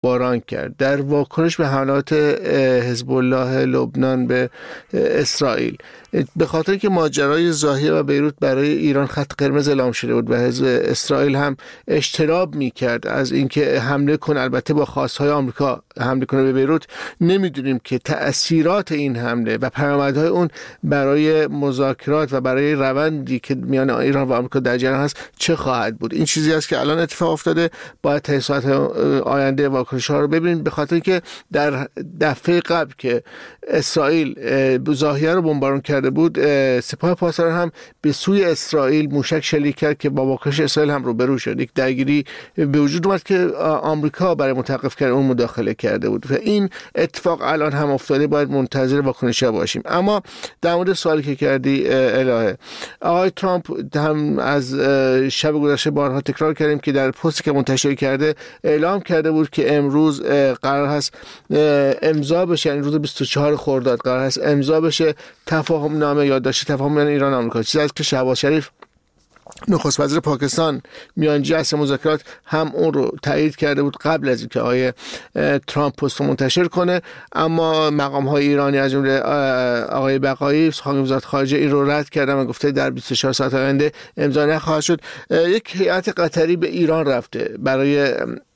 بمباران کرد در واکنش به حملات حزب الله لبنان به اسرائیل، به خاطر که ماجرای ضاحیه و بیروت برای ایران خط قرمز اعلام شده بود و حزب اسرائیل هم اجتناب می‌کرد از اینکه حمله کنه، البته با خواست‌های آمریکا حمله کنه به بیروت. نمیدونیم که تأثیرات این حمله و پیامدهای اون برای مذاکرات و برای روندی که میان ایران و آمریکا در جریان هست چه خواهد بود. این چیزی است که الان اتفاق افتاده، باید تا ساعت آینده واکنش‌ها رو ببینیم، به خاطر که در دفعه قبل که اسرائیل ضاحیه رو بمباران کرده بود، سپاه پاسداران هم به سوی اسرائیل موشک شلیک کرد که با واکنش اسرائیل هم روبرو شد. یک درگیری به وجود اومد که آمریکا برای متوقف کردن اون مداخله کرده بود و این اتفاق الان هم افتاده. باید منتظر واکنش‌ها باشیم. اما در مورد سوالی که کردی الهه، آقای ترامپ هم از شب گذشته بارها تکرار کردیم که در پستی که منتشر کرده اعلام کرده بود که امروز قرار هست امضا بشه، این روز 24 خرداد قرار هست امضا بشه تفاهم نامه یادداشت تفاهم میان ایران و آمریکا. چیزی است که شهباز شریف نخست وزیر پاکستان میانجی اصل مذاکرات هم اون رو تایید کرده بود قبل از اینکه آقای ترامپ پست منتشر کنه. اما مقام های ایرانی از جمله آقای بقایی سخنگوی وزارت خارجه این رو رد کردن و گفته در 24 ساعت آینده امضا نخواهد شد. یک هیئت قطری به ایران رفته برای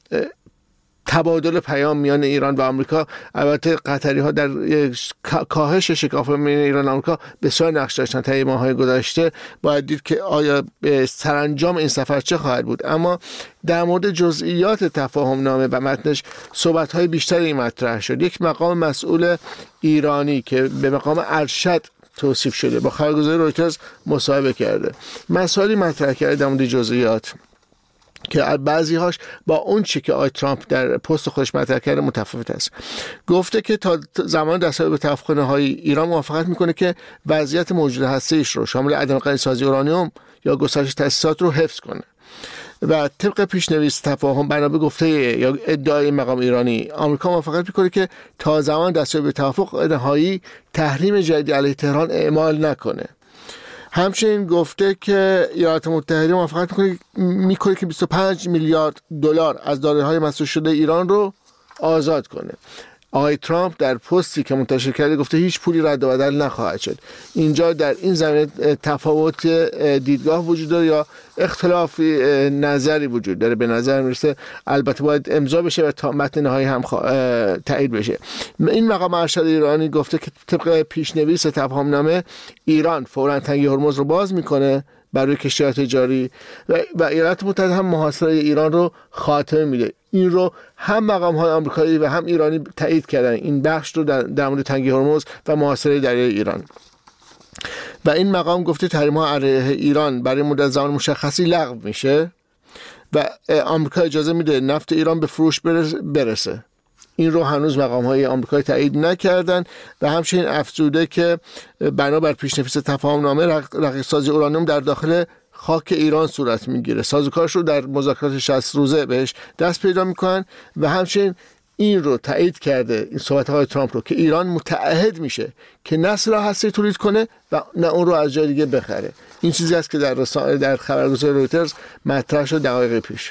تبادل پیام میان ایران و آمریکا. البته قطری ها در کاهش شکاف میان ایران و آمریکا بسیار نقش داشتن طی ماه‌های گذشته. باید دید که آیا به سرانجام این سفر چه خواهد بود. اما در مورد جزئیات تفاهم نامه و متنش صحبت های بیشتری مطرح شد. یک مقام مسئول ایرانی که به مقام ارشد توصیف شده با خبرگزاری رویترز مصاحبه کرده، مسائلی مطرح کرده در مورد جزئیات که بعضی هاش با اون چی که آقای ترامپ در پست خودش مطرح کرده متفاوت است. گفته که تا زمان دستیابی به توافق‌های ایران موافقت میکنه که وضعیت موجود هسته‌ایش رو شامل عدم غنی‌سازی اورانیوم یا گسترش تأسیسات رو حفظ کنه و طبق پیشنویس تفاهم بنا به گفته یا ادعای مقام ایرانی آمریکا موافقت میکنه که تا زمان دستیابی به توافق نهایی تحریم جدیدی علیه تهران اعمال نکنه. همچنین گفته که ایالات متحده موافقت میکنه که 25 میلیارد دلار از دارایی‌های مسدود شده ایران رو آزاد کنه. آقای ترامپ در پستی که منتشر کرده گفته هیچ پولی رد و بدل نخواهد شد. اینجا در این زمینه تفاوت دیدگاه وجود داره یا اختلاف نظری وجود داره. به نظر میرسه البته باید امضا بشه و تا متن نهایی هم تایید بشه. این مقام ارشد ایرانی گفته که طبق پیشنویس تفاهمنامه ایران فوراً تنگه هرمز رو باز میکنه برای کشتی‌های تجاری و ایالات متحده هم محاصره ایران رو خاتمه میده. این رو هم مقام‌های آمریکایی و هم ایرانی تایید کردن، این بخش رو در مورد تنگه هرمز و محاصره دریای ایران. و این مقام گفته تحریم‌ها علیه ایران برای مدت زمان مشخصی لغو میشه و آمریکا اجازه میده نفت ایران به فروش برسه. این رو هنوز مقام‌های آمریکایی تایید نکردن و همچنین افزوده که بنابر پیشنویس تفاهم‌نامه رقیق‌سازی اورانیوم در داخل خاک ایران صورت میگیره. سازوکارش رو در مذاکرات 60 روزه بهش دست پیدا میکنن و همچنین این رو تایید کرده، این صحبت های ترامپ رو، که ایران متعهد میشه که نه سلاح هسته‌ای تولید کنه و نه اون رو از جای دیگه بخره. این چیزی است که در خبرگزاری رویترز مطرح شد دقایق پیش.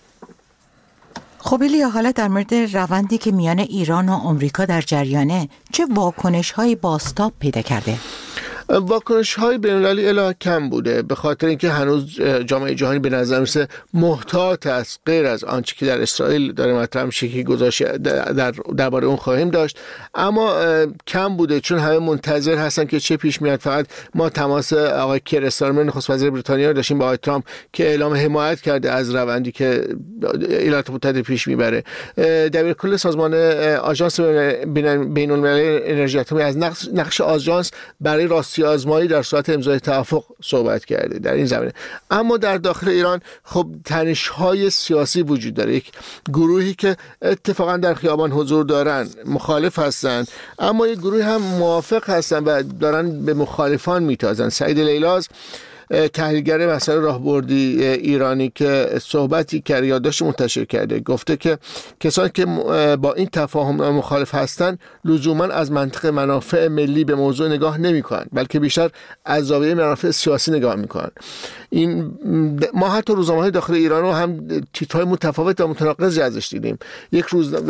خب الیا، حالا در مورد روندی که میان ایران و آمریکا در جریانه چه واکنش‌های بازتاب پیدا کرده؟ واکنش‌های بین‌المللی الا کم بوده، به خاطر اینکه هنوز جامعه جهانی به نظر میرسه محتاط است. غیر از آنچه که در اسرائیل داره مطرح میشه که گذاشت درباره اون خواهیم داشت، اما کم بوده چون همه منتظر هستن که چه پیش میاد. فقط ما تماس آقای کیر استارمر نخست وزیر بریتانیا رو داشتیم با آقای ترامپ که اعلام حمایت کرده از روندی که ایالات متحده پیش میبره. دبیرکل سازمان آژانس بین‌المللی انرژی اتمی از نقش آژانس برای راستی آزمایی در صورت امضای توافق صحبت کرده در این زمینه. اما در داخل ایران خب تنش‌های سیاسی وجود داره. یک گروهی که اتفاقا در خیابان حضور دارن مخالف هستن، اما یک گروهی هم موافق هستن و دارن به مخالفان میتازن. سعید لیلاز تحلیلگر مسائل راهبردی ایرانی که صحبتی کرد، یادداشت منتشر کرده، گفته که کسانی که با این تفاهم مخالف هستند لزوما از منطق منافع ملی به موضوع نگاه نمی‌کنند، بلکه بیشتر از زاویه منافع سیاسی نگاه می‌کنند. این ما حتی روزنامه‌های داخل ایران رو هم تیترهای متفاوت و متناقضی ازش دیدیم. یک روز